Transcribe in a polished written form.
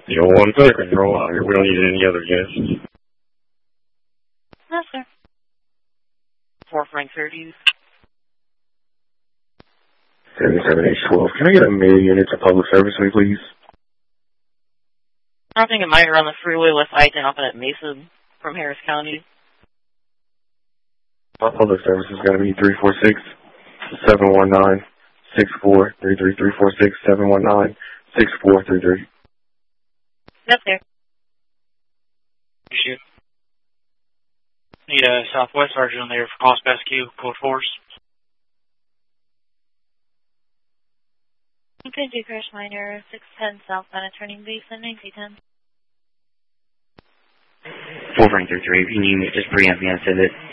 Yo, 1 second, roll out here. We don't need any other guests. No, sir. 4 Frank 30s. 77812. Can I get a million units of public service, please? I think it might run the freeway with I-10 up at Mesa from Harris County. My public service is going to be 346-719-6433. 346-719-6433. Yep, there. Shoot. Need a Southwest Sergeant on there for Cost Rescue, Code Force. Okay, do crash minor 610 southbound turning base in 1910. 4 Frank 33, if you need me, just preempt me and send it.